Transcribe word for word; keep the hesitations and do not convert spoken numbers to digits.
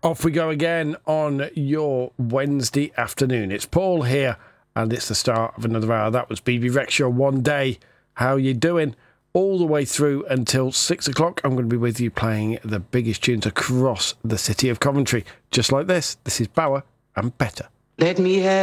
Off we go again on your Wednesday afternoon. It's Paul here, and it's the start of another hour. That was B B Rexha, One Day. How you doing? All the way through until six o'clock. I'm going to be with you playing the biggest tunes across the city of Coventry. Just like this. This is Bauer and Better. Let me have